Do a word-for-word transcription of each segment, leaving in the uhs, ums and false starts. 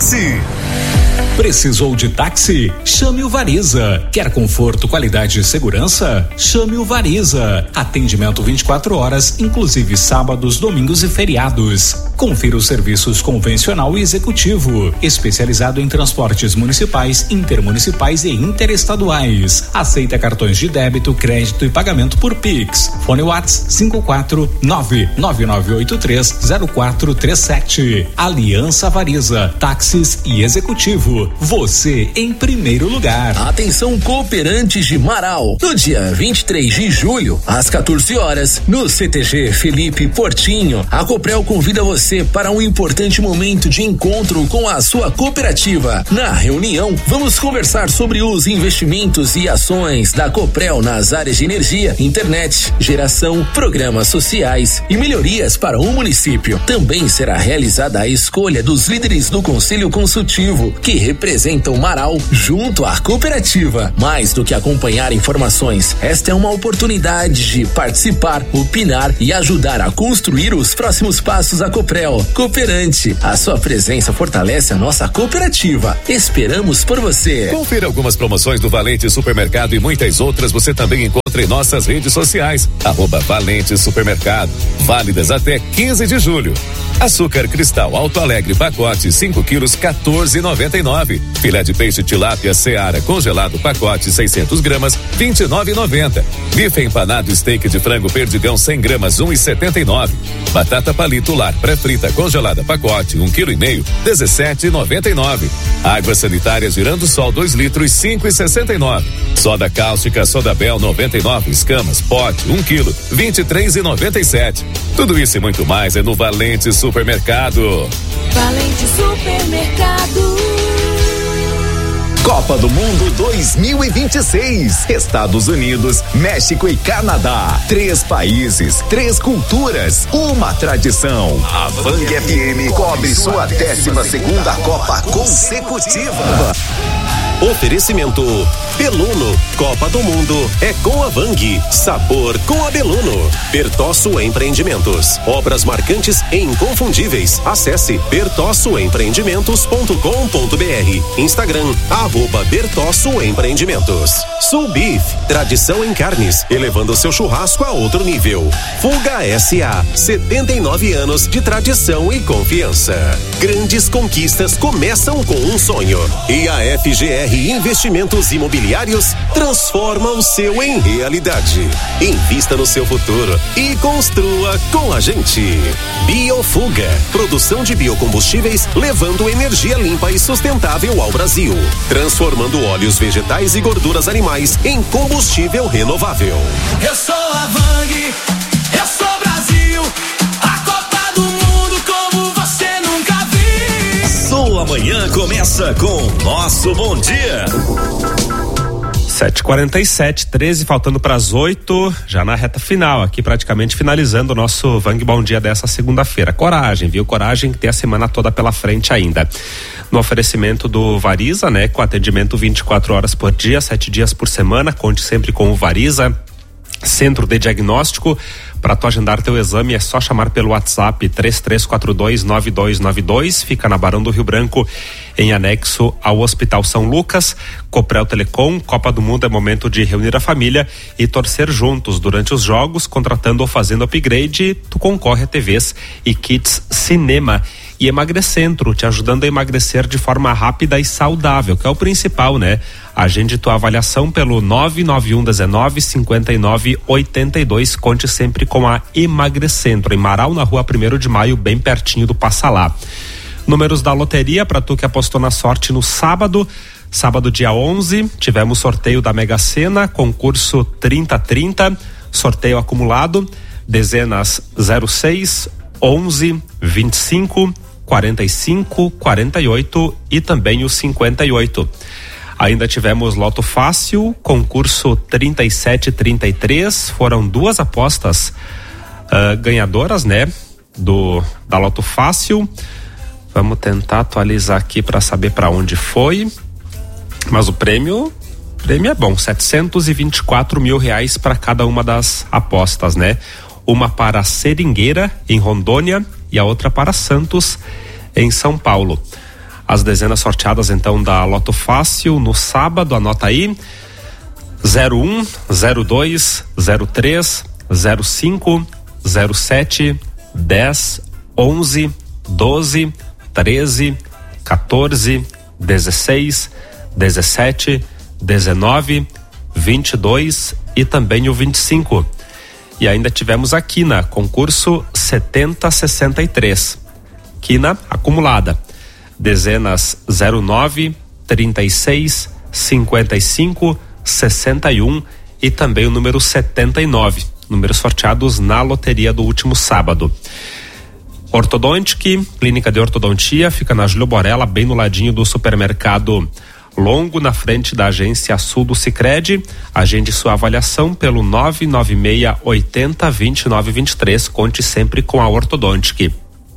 táxi. Precisou de táxi? Chame o Variza. Quer conforto, qualidade e segurança? Chame o Variza. Atendimento vinte e quatro horas, inclusive sábados, domingos e feriados. Confira os serviços convencional e executivo, especializado em transportes municipais, intermunicipais e interestaduais. Aceita cartões de débito, crédito e pagamento por Pix. Fone WhatsApp cinco quatro nove nove nove oito três zero quatro três sete. Aliança Variza, táxis e executivo. Você em primeiro lugar. Atenção, cooperantes de Marau. No dia vinte e três de julho, às quatorze horas, no C T G Felipe Portinho, a Coprel convida você para um importante momento de encontro com a sua cooperativa. Na reunião, vamos conversar sobre os investimentos e ações da Coprel nas áreas de energia, internet, geração, programas sociais e melhorias para o município. Também será realizada a escolha dos líderes do Conselho Consultivo, que representam Marau junto à cooperativa. Mais do que acompanhar informações, esta é uma oportunidade de participar, opinar e ajudar a construir os próximos passos da Coprel. Cooperante, a sua presença fortalece a nossa cooperativa. Esperamos por você. Confira algumas promoções do Valente Supermercado e muitas outras você também encontra em nossas redes sociais. Arroba Valente Supermercado. Válidas até quinze de julho. Açúcar Cristal Alto Alegre pacote cinco quilos quatorze e noventa e nove. Filé de peixe tilápia Seara congelado pacote seiscentos gramas vinte e nove e noventa. Bife empanado steak de frango perdigão cem gramas um e setenta e nove. Batata palito lar pré-frita congelada pacote um quilo e meio dezessete e noventa e nove. Água sanitária Girando Sol dois litros cinco e sessenta e nove. Soda cáustica Soda Bel noventa e nove escamas pote um quilo vinte e três e noventa e sete. Tudo isso e muito mais é no Valente Supermercado. Valente Supermercado. Copa do Mundo dois mil e vinte e seis. Estados Unidos, México e Canadá. Três países, três culturas, uma tradição. A Vang F M cobre sua décima segunda Copa consecutiva. Oferecimento Beluno, Copa do Mundo é com a Vang, sabor com a Beluno. Bertosso Empreendimentos, obras marcantes e inconfundíveis. Acesse bertosso empreendimentos ponto com ponto br. Instagram, arroba Bertosso Empreendimentos. Sul Beef, tradição em carnes, elevando seu churrasco a outro nível. Fuga S A, setenta e nove anos de tradição e confiança. Grandes conquistas começam com um sonho. E a F G R Investimentos Imobiliários transforma o seu em realidade. Invista no seu futuro e construa com a gente. Biofuga, produção de biocombustíveis levando energia limpa e sustentável ao Brasil, transformando óleos vegetais e gorduras animais em combustível renovável. Eu sou a Vang, eu sou Brasil, a Copa do Mundo como você nunca viu. Sua manhã começa com Nosso Bom Dia. sete e quarenta e sete, treze faltando para as oito, já na reta final, aqui praticamente finalizando o nosso Vang Bom Dia dessa segunda-feira. Coragem, viu? Coragem que tem a semana toda pela frente ainda. No oferecimento do Variza, né? Com atendimento vinte e quatro horas por dia, sete dias por semana. Conte sempre com o Variza, Centro de Diagnóstico. Para tu agendar teu exame é só chamar pelo WhatsApp três três quatro dois nove dois nove dois, fica na Barão do Rio Branco, em anexo ao Hospital São Lucas. Coprel Telecom, Copa do Mundo é momento de reunir a família e torcer juntos durante os jogos. Contratando ou fazendo upgrade, tu concorre a T Vs e kits cinema. E Emagrecentro, te ajudando a emagrecer de forma rápida e saudável, que é o principal, né? Agende tua avaliação pelo nove nove um um nove cinco nove oito dois. Conte sempre com a Emagrecentro, em Marau, na rua primeiro de maio, bem pertinho do Passa Lá. Números da loteria, para tu que apostou na sorte no sábado. Sábado, dia onze, tivemos sorteio da Mega Sena, concurso trinta trinta, sorteio acumulado, dezenas zero seis, onze, vinte e cinco, quarenta e cinco, quarenta e oito e também o cinquenta e oito. Ainda tivemos Loto Fácil, concurso trinta e sete trinta e três, foram duas apostas uh, ganhadoras, né? Do, da Loto Fácil. Vamos tentar atualizar aqui para saber para onde foi. Mas o prêmio, prêmio é bom, setecentos e vinte e quatro mil reais para cada uma das apostas, né? Uma para Seringueira, em Rondônia, e a outra para Santos, em São Paulo. As dezenas sorteadas então da Loto Fácil no sábado, anota aí: zero um, zero dois, zero três, zero cinco, zero sete, dez, onze, doze, treze, quatorze, dezesseis, dezessete, dezenove, vinte e dois e também o vinte e cinco. E ainda tivemos a quina, concurso setenta sessenta e três. Quina acumulada. Dezenas zero nove, trinta e seis, cinquenta e cinco, sessenta e um e também o número setenta e nove. Números sorteados na loteria do último sábado. Ortodontic, clínica de ortodontia, fica na Júlio Borella, bem no ladinho do supermercado Longo, na frente da agência Sul do Sicredi. Agende sua avaliação pelo nove nove seis, oitenta, vinte e nove, vinte e três. Conte sempre com a Ortodontic.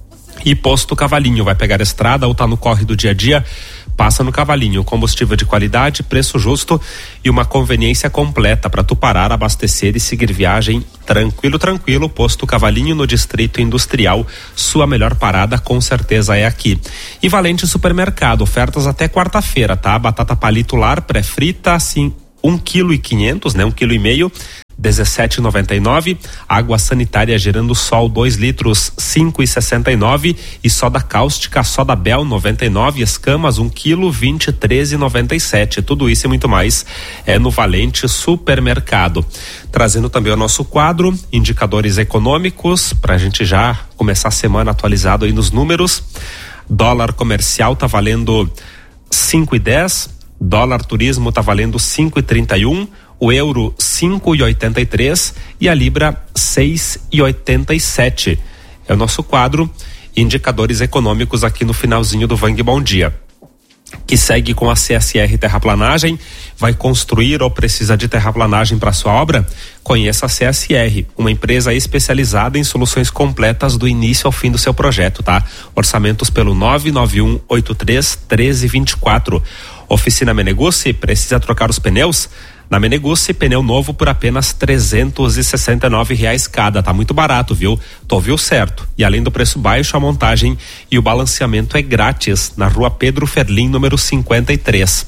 E Posto Cavalinho, vai pegar estrada ou tá no corre do dia a dia? Passa no Cavalinho, combustível de qualidade, preço justo e uma conveniência completa para tu parar, abastecer e seguir viagem tranquilo, tranquilo. Posto Cavalinho no Distrito Industrial, sua melhor parada com certeza é aqui. E Valente Supermercado, ofertas até quarta-feira, tá? Batata palito lar pré-frita, assim, um quilo e quinhentos, né? Um quilo e meio. dezessete e noventa e nove, água sanitária Girando Sol dois litros, cinco e sessenta e nove, e soda cáustica Soda Bel noventa e nove, escamas um quilo, vinte e três e noventa e sete. Tudo isso e muito mais é no Valente Supermercado. Trazendo também o nosso quadro indicadores econômicos para a gente já começar a semana atualizado aí nos números. Dólar comercial tá valendo cinco e dez, dólar turismo tá valendo cinco e trinta e um, o euro cinco e oitenta e três e a libra seis e oitenta e sete. É o nosso quadro indicadores econômicos aqui no finalzinho do Vang Bom Dia, que segue com a C S R Terraplanagem. Vai construir ou precisa de terraplanagem para sua obra? Conheça a C S R, uma empresa especializada em soluções completas do início ao fim do seu projeto, tá? Orçamentos pelo nove nove um oito três, um três dois quatro. Oficina Meneguzzi, precisa trocar os pneus? Na Meneguzzi, pneu novo por apenas trezentos e sessenta e nove reais cada, tá muito barato, viu? Tu ouviu certo. E além do preço baixo, a montagem e o balanceamento é grátis, na Rua Pedro Ferlim, número cinquenta e três.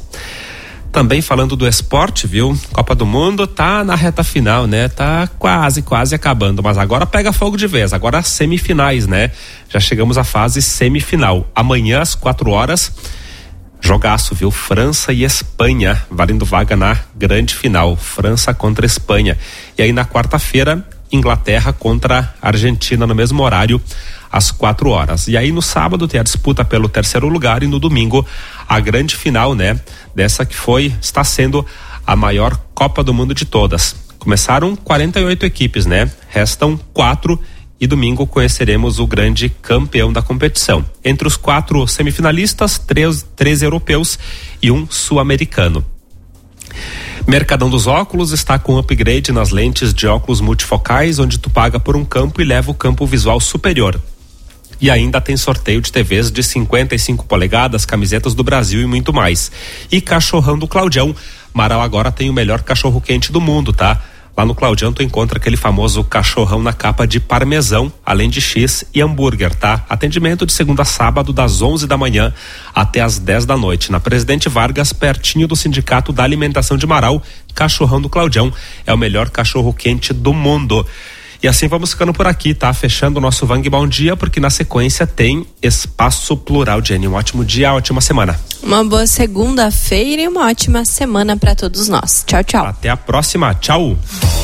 Também falando do esporte, viu? Copa do Mundo tá na reta final, né? Tá quase, quase acabando, mas agora pega fogo de vez, agora as semifinais, né? Já chegamos à fase semifinal. Amanhã às quatro horas, jogaço, viu? França e Espanha, valendo vaga na grande final. França contra Espanha. E aí na quarta-feira, Inglaterra contra Argentina no mesmo horário, às quatro horas. E aí no sábado tem a disputa pelo terceiro lugar e no domingo a grande final, né? Dessa que foi, está sendo a maior Copa do Mundo de todas. Começaram quarenta e oito equipes, né? Restam quatro. E domingo conheceremos o grande campeão da competição. Entre os quatro semifinalistas, três, três europeus e um sul-americano. Mercadão dos Óculos está com upgrade nas lentes de óculos multifocais, onde tu paga por um campo e leva o campo visual superior. E ainda tem sorteio de T Vs de cinquenta e cinco polegadas, camisetas do Brasil e muito mais. E cachorrão do Claudião. Marau agora tem o melhor cachorro quente do mundo, tá? Lá no Claudião tu encontra aquele famoso cachorrão na capa de parmesão, além de X e hambúrguer, tá? Atendimento de segunda a sábado, das onze da manhã até as dez da noite. Na Presidente Vargas, pertinho do Sindicato da Alimentação de Marau. Cachorrão do Claudião é o melhor cachorro quente do mundo. E assim vamos ficando por aqui, tá? Fechando o nosso Vang Bom Dia, porque na sequência tem Espaço Plural. Jenny, um ótimo dia, ótima semana. Uma boa segunda-feira e uma ótima semana para todos nós. Tchau, tchau. Até a próxima, tchau.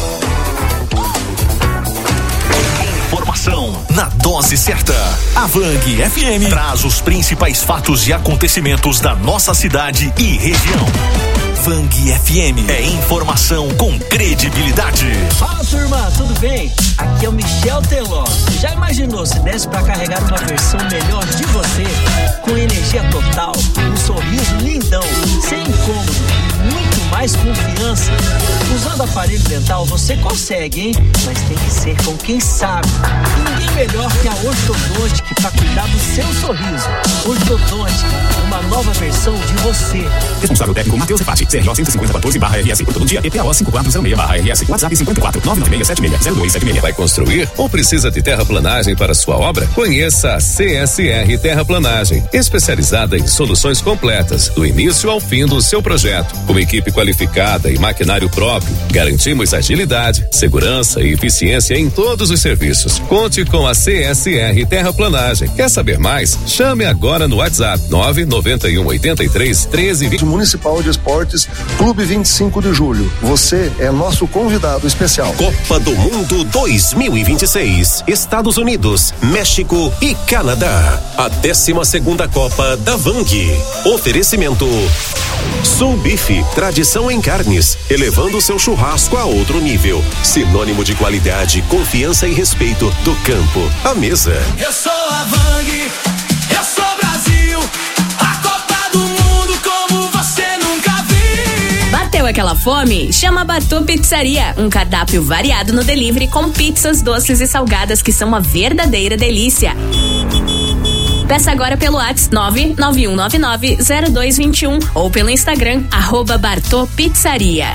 Informação na dose certa. A Vang F M traz os principais fatos e acontecimentos da nossa cidade e região. Vang F M é informação com credibilidade. Fala, turma, tudo bem? Aqui é o Michel Teló. Já imaginou se desse pra carregar uma versão melhor de você? Com energia total, um sorriso lindão, sem incômodo e muito mais confiança. Usando aparelho dental você consegue, hein? Mas tem que ser com quem sabe. E ninguém melhor que a Ortodontic pra cuidar do seu sorriso. Ortodontic, uma nova versão versão de você. Responsável técnico Matheus Refati, C R O cento e cinquenta quatorze barra R S. Todo dia, E P A O cinco quatro zero seis barra R S. WhatsApp cinquenta e quatro nove nove seis sete seis zero dois sete seis. Vai construir ou precisa de terraplanagem para sua obra? Conheça a C S R Terraplanagem, especializada em soluções completas, do início ao fim do seu projeto. Com equipe qualificada e maquinário próprio, garantimos agilidade, segurança e eficiência em todos os serviços. Conte com a C S R Terraplanagem. Quer saber mais? Chame agora no WhatsApp nove nove um oito três um três vinte. Municipal de Esportes, Clube vinte e cinco de Julho. Você é nosso convidado especial. Copa do Mundo dois mil e vinte e seis. Estados Unidos, México e Canadá. A décima segunda Copa da Vang. Oferecimento Sul Bife, tradição em carnes, elevando seu churrasco a outro nível. Sinônimo de qualidade, confiança e respeito do campo à mesa. Eu sou a Vang, eu sou Brasil, a Copa do Mundo como você nunca viu. Bateu aquela fome? Chama a Bartô Pizzaria, um cardápio variado no delivery com pizzas doces e salgadas que são uma verdadeira delícia. Peça agora pelo WhatsApp nove nove um nove nove zero dois dois um ou pelo Instagram, arroba Bartô Pizzaria.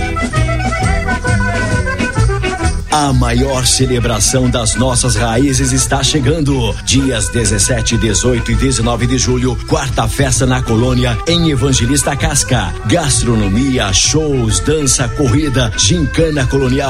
A maior celebração das nossas raízes está chegando. Dias dezessete, dezoito e dezenove de julho, quarta festa na Colônia, em Evangelista Casca. Gastronomia, shows, dança, corrida, gincana colonial.